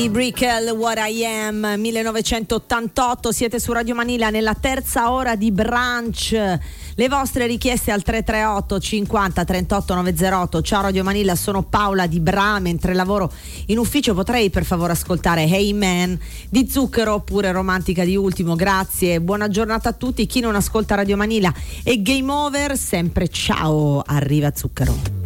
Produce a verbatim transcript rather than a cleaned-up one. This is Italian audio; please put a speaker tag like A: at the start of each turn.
A: Brickell, What I Am, millenovecentottantotto. Siete su Radio Manila nella terza ora di brunch. Le vostre richieste al tre tre otto cinquanta trentotto novecentotto. Ciao Radio Manila, sono Paola di Bra. Mentre lavoro in ufficio potrei per favore ascoltare Hey Man di Zucchero oppure Romantica di Ultimo. Grazie, buona giornata a tutti. Chi non ascolta Radio Manila è game over. Sempre ciao, arriva Zucchero.